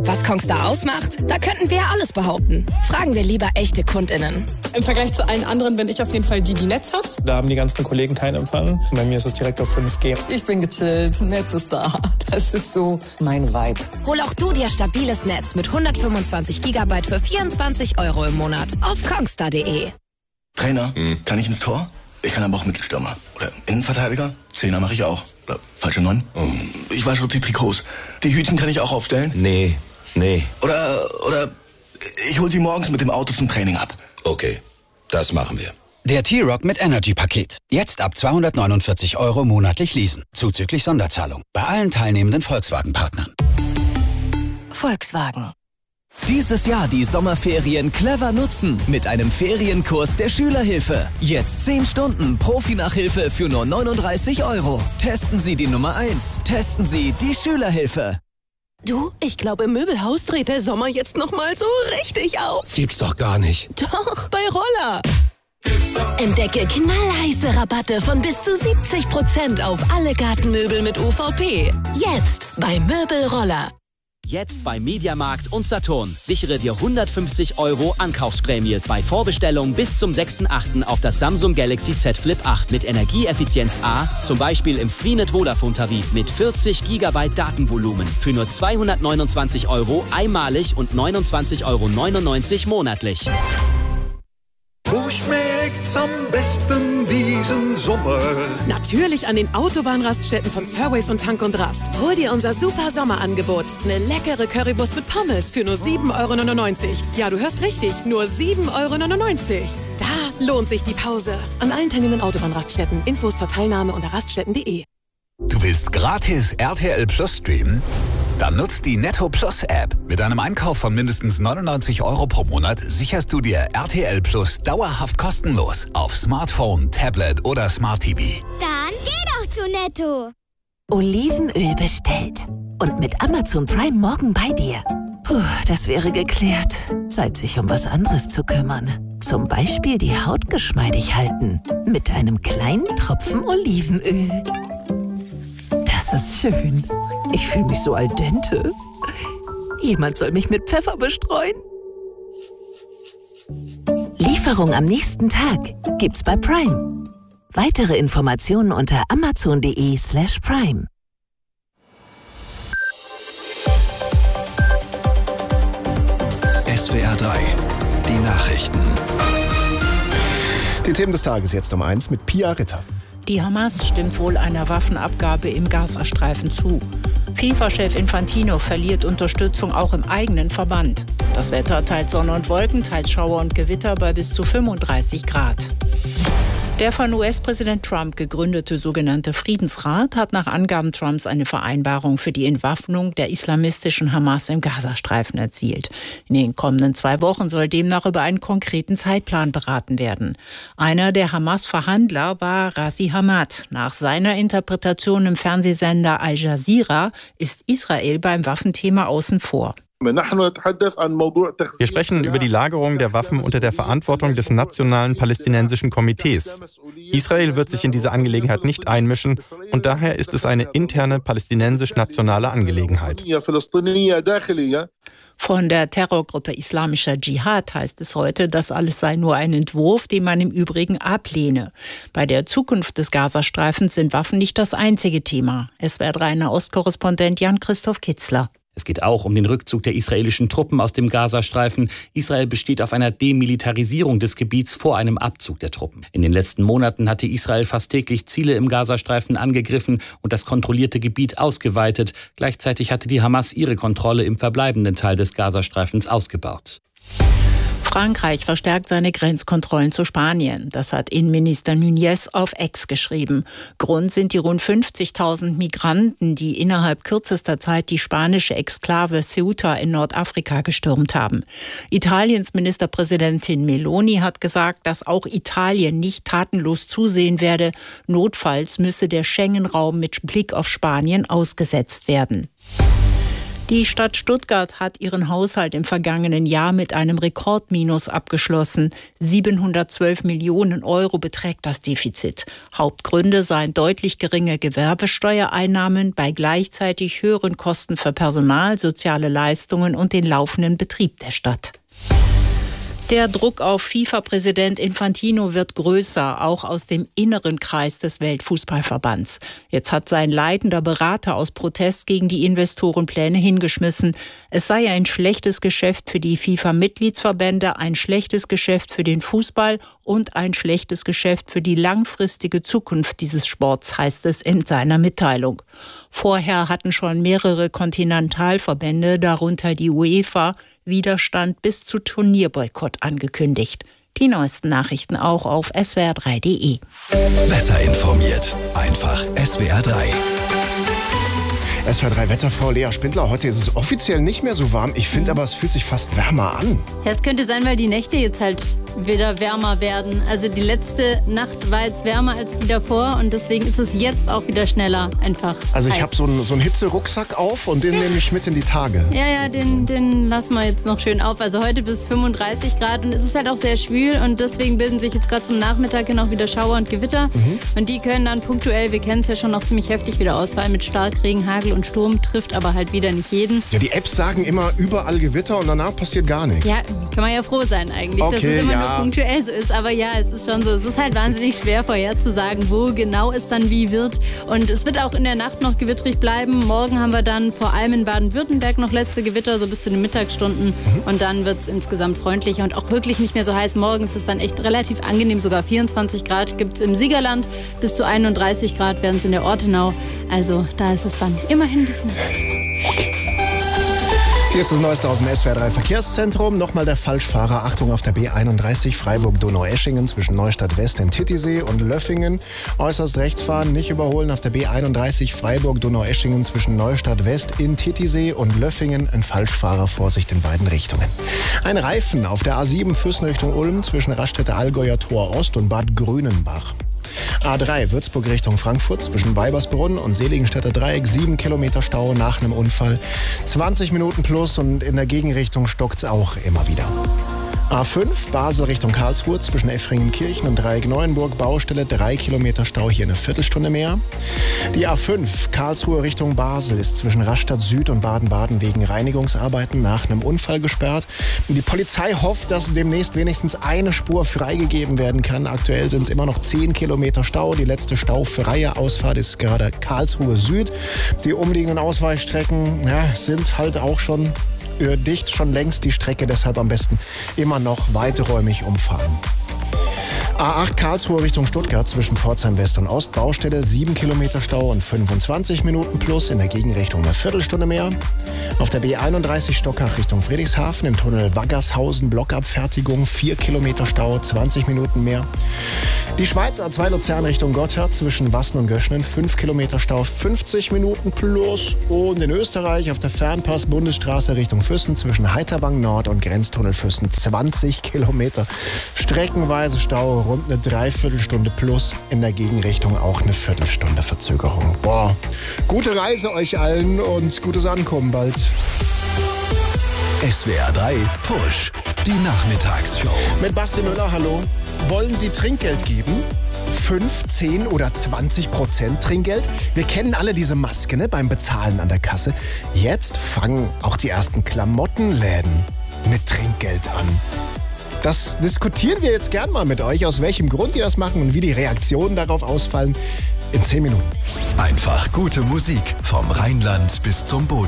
Was Kongstar ausmacht? Da könnten wir alles behaupten. Fragen wir lieber echte KundInnen. Im Vergleich zu allen anderen bin ich auf jeden Fall die Netz hat. Da haben die ganzen Kollegen keinen Empfang. Bei mir ist es direkt auf 5G. Ich bin gechillt, Netz ist da. Das ist so mein Vibe. Hol auch du dir stabiles Netz mit 125 GB für 24 € im Monat auf kongstar.de. Trainer, kann ich ins Tor? Ich kann aber auch Mittelstürmer. Oder Innenverteidiger? Zehner mache ich auch. Oder falsche 9. Ich wasche die Trikots. Die Hütchen kann ich auch aufstellen? Nee. Oder ich hol sie morgens mit dem Auto zum Training ab. Okay, das machen wir. Der T-Rock mit Energy-Paket. Jetzt ab 249 € monatlich leasen. Zuzüglich Sonderzahlung. Bei allen teilnehmenden Volkswagen-Partnern. Volkswagen. Dieses Jahr die Sommerferien clever nutzen mit einem Ferienkurs der Schülerhilfe. Jetzt 10 Stunden Profi-Nachhilfe für nur 39 €. Testen Sie die Nummer 1. Testen Sie die Schülerhilfe. Du, ich glaube, im Möbelhaus dreht der Sommer jetzt nochmal so richtig auf. Gibt's doch gar nicht. Doch, bei Roller. Entdecke knallheiße Rabatte von bis zu 70% auf alle Gartenmöbel mit UVP. Jetzt bei Möbelroller. Jetzt bei Mediamarkt und Saturn. Sichere dir 150 € Ankaufsprämie bei Vorbestellung bis zum 6.8. auf das Samsung Galaxy Z Flip 8 mit Energieeffizienz A, zum Beispiel im Freenet Vodafone Tarif mit 40 GB Datenvolumen für nur 229 € einmalig und 29,99 € monatlich. Wo schmeckt's am besten diesen Sommer? Natürlich an den Autobahnraststätten von Fairways und Tank und Rast. Hol dir unser super Sommerangebot. Eine leckere Currywurst mit Pommes für nur 7,99 €. Ja, du hörst richtig, nur 7,99 €. Da lohnt sich die Pause. An allen teilnehmenden Autobahnraststätten. Infos zur Teilnahme unter raststätten.de. Du willst gratis RTL Plus streamen? Dann nutzt die Netto Plus App. Mit einem Einkauf von mindestens 99 € pro Monat sicherst du dir RTL Plus dauerhaft kostenlos auf Smartphone, Tablet oder Smart TV. Dann geh doch zu Netto. Olivenöl bestellt. Und mit Amazon Prime morgen bei dir. Puh, das wäre geklärt. Zeit, sich um was anderes zu kümmern. Zum Beispiel die Haut geschmeidig halten. Mit einem kleinen Tropfen Olivenöl. Das ist schön. Ich fühle mich so al dente. Jemand soll mich mit Pfeffer bestreuen. Lieferung am nächsten Tag gibt's bei Prime. Weitere Informationen unter amazon.de/prime. SWR 3, die Nachrichten. Die Themen des Tages jetzt um 1 mit Pia Ritter. Die Hamas stimmt wohl einer Waffenabgabe im Gazastreifen zu. FIFA-Chef Infantino verliert Unterstützung auch im eigenen Verband. Das Wetter teils Sonne und Wolken, teils Schauer und Gewitter bei bis zu 35 Grad. Der von US-Präsident Trump gegründete sogenannte Friedensrat hat nach Angaben Trumps eine Vereinbarung für die Entwaffnung der islamistischen Hamas im Gazastreifen erzielt. In den kommenden 2 Wochen soll demnach über einen konkreten Zeitplan beraten werden. Einer der Hamas-Verhandler war Razi Hamad. Nach seiner Interpretation im Fernsehsender Al Jazeera ist Israel beim Waffenthema außen vor. Wir sprechen über die Lagerung der Waffen unter der Verantwortung des Nationalen Palästinensischen Komitees. Israel wird sich in diese Angelegenheit nicht einmischen und daher ist es eine interne palästinensisch-nationale Angelegenheit. Von der Terrorgruppe Islamischer Dschihad heißt es heute, das alles sei nur ein Entwurf, den man im Übrigen ablehne. Bei der Zukunft des Gazastreifens sind Waffen nicht das einzige Thema. SWR 3 Nahostkorrespondent Jan-Christoph Kitzler. Es geht auch um den Rückzug der israelischen Truppen aus dem Gazastreifen. Israel besteht auf einer Demilitarisierung des Gebiets vor einem Abzug der Truppen. In den letzten Monaten hatte Israel fast täglich Ziele im Gazastreifen angegriffen und das kontrollierte Gebiet ausgeweitet. Gleichzeitig hatte die Hamas ihre Kontrolle im verbleibenden Teil des Gazastreifens ausgebaut. Frankreich verstärkt seine Grenzkontrollen zu Spanien. Das hat Innenminister Núñez auf X geschrieben. Grund sind die rund 50.000 Migranten, die innerhalb kürzester Zeit die spanische Exklave Ceuta in Nordafrika gestürmt haben. Italiens Ministerpräsidentin Meloni hat gesagt, dass auch Italien nicht tatenlos zusehen werde. Notfalls müsse der Schengen-Raum mit Blick auf Spanien ausgesetzt werden. Die Stadt Stuttgart hat ihren Haushalt im vergangenen Jahr mit einem Rekordminus abgeschlossen. 712 Millionen Euro beträgt das Defizit. Hauptgründe seien deutlich geringe Gewerbesteuereinnahmen bei gleichzeitig höheren Kosten für Personal, soziale Leistungen und den laufenden Betrieb der Stadt. Der Druck auf FIFA-Präsident Infantino wird größer, auch aus dem inneren Kreis des Weltfußballverbands. Jetzt hat sein leitender Berater aus Protest gegen die Investorenpläne hingeschmissen. Es sei ein schlechtes Geschäft für die FIFA-Mitgliedsverbände, ein schlechtes Geschäft für den Fußball und ein schlechtes Geschäft für die langfristige Zukunft dieses Sports, heißt es in seiner Mitteilung. Vorher hatten schon mehrere Kontinentalverbände, darunter die UEFA, Widerstand bis zu Turnierboykott angekündigt. Die neuesten Nachrichten auch auf swr3.de. Besser informiert. Einfach SWR3. SWR3 Wetterfrau Lea Spindler. Heute ist es offiziell nicht mehr so warm. Ich finde aber, es fühlt sich fast wärmer an. Ja, es könnte sein, weil die Nächte jetzt halt wieder wärmer werden. Also die letzte Nacht war jetzt wärmer als die davor und deswegen ist es jetzt auch wieder schneller einfach. Also ich habe so einen Hitzerucksack auf und den nehme ich mit in die Tage. Ja, den lassen wir jetzt noch schön auf. Also heute bis 35 Grad und es ist halt auch sehr schwül und deswegen bilden sich jetzt gerade zum Nachmittag hin auch wieder Schauer und Gewitter. Und die können dann punktuell, wir kennen es ja schon, noch ziemlich heftig wieder ausfallen mit Starkregen, Hagel und Sturm, trifft aber halt wieder nicht jeden. Ja, die Apps sagen immer überall Gewitter und danach passiert gar nichts. Ja, kann man ja froh sein eigentlich, dass es immer nur punktuell so ist. Aber ja, es ist schon so. Es ist halt wahnsinnig schwer vorherzusagen, wo genau es dann wie wird. Und es wird auch in der Nacht noch gewittrig bleiben. Morgen haben wir dann vor allem in Baden-Württemberg noch letzte Gewitter, so bis zu den Mittagsstunden. Und dann wird es insgesamt freundlicher und auch wirklich nicht mehr so heiß. Morgens ist es dann echt relativ angenehm. Sogar 24 Grad gibt es im Siegerland. Bis zu 31 Grad werden es in der Ortenau. Also da ist es dann immerhin ein bisschen angenehmer. Hier ist das Neueste aus dem SWR3 Verkehrszentrum. Nochmal der Falschfahrer. Achtung auf der B31 Freiburg-Donaueschingen zwischen Neustadt West in Titisee und Löffingen. Äußerst rechts fahren, nicht überholen auf der B31 Freiburg-Donaueschingen zwischen Neustadt West in Titisee und Löffingen. Ein Falschfahrer, Vorsicht in beiden Richtungen. Ein Reifen auf der A7 Füssen Richtung Ulm zwischen Raststätte Allgäuer Tor Ost und Bad Grünenbach. A3 Würzburg Richtung Frankfurt zwischen Weibersbrunn und Seligenstädter Dreieck 7 Kilometer Stau nach einem Unfall. 20 Minuten plus und in der Gegenrichtung stockt's auch immer wieder. A5 Basel Richtung Karlsruhe zwischen Effringenkirchen und Dreieck Neuenburg Baustelle 3 Kilometer Stau, hier eine Viertelstunde mehr. Die A5 Karlsruhe Richtung Basel ist zwischen Rastatt Süd und Baden-Baden wegen Reinigungsarbeiten nach einem Unfall gesperrt. Die Polizei hofft, dass demnächst wenigstens eine Spur freigegeben werden kann. Aktuell sind es immer noch 10 Kilometer Stau. Die letzte staufreie Ausfahrt ist gerade Karlsruhe Süd. Die umliegenden Ausweichstrecken sind halt auch schon dicht, schon längst die Strecke, deshalb am besten immer noch weiträumig umfahren. A8 Karlsruhe Richtung Stuttgart zwischen Pforzheim West und Ost, Baustelle 7 Kilometer Stau und 25 Minuten plus, in der Gegenrichtung eine Viertelstunde mehr. Auf der B31 Stockach Richtung Friedrichshafen im Tunnel Waggershausen Blockabfertigung 4 Kilometer Stau, 20 Minuten mehr. Die Schweiz A2 Luzern Richtung Gotthard zwischen Wassen und Göschnen 5 Kilometer Stau, 50 Minuten plus. Und in Österreich auf der Fernpass Bundesstraße Richtung Füssen zwischen Heiterwang Nord und Grenztunnel Füssen 20 Kilometer. Streckenweise Stau, rund eine Dreiviertelstunde plus, in der Gegenrichtung auch eine Viertelstunde Verzögerung. Boah, gute Reise euch allen und gutes Ankommen bald. SWR3 Push, die Nachmittagsshow. Mit Basti Müller, hallo. Wollen Sie Trinkgeld geben? 5, 10 oder 20% Trinkgeld? Wir kennen alle diese Maske, ne, beim Bezahlen an der Kasse. Jetzt fangen auch die ersten Klamottenläden mit Trinkgeld an. Das diskutieren wir jetzt gern mal mit euch, aus welchem Grund die das machen und wie die Reaktionen darauf ausfallen. In 10 Minuten. Einfach gute Musik vom Rheinland bis zum Boden.